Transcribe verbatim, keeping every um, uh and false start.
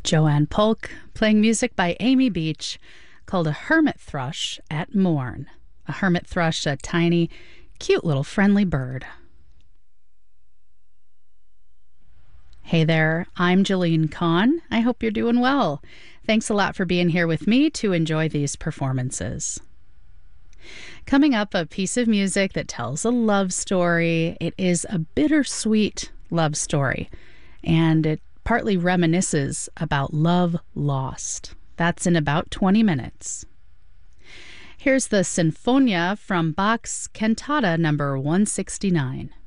Joanne Polk playing music by Amy Beach called A Hermit Thrush at Morn. A hermit thrush, a tiny, cute little friendly bird. Hey there, I'm Jolene Kahn. I hope you're doing well. Thanks a lot for being here with me to enjoy these performances. Coming up, a piece of music that tells a love story. It is a bittersweet love story, and it partly reminisces about love lost. That's in about twenty minutes. Here's the Sinfonia from Bach's Cantata number one sixty-nine.